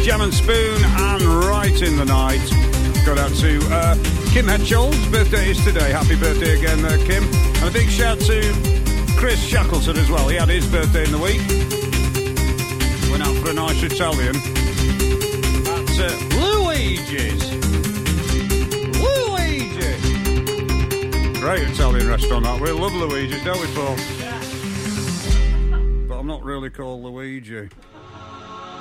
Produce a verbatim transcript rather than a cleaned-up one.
Jam and Spoon and Right in the Night. Got out to uh, Kim Hetchold's birthday is today. Happy birthday again, uh, Kim. And a big shout to Chris Shackleton as well. He had his birthday in the week. Went out for a nice Italian at uh, Luigi's. Luigi! Great Italian restaurant that. We love Luigi's, don't we, Paul? Yeah. But I'm not really called Luigi.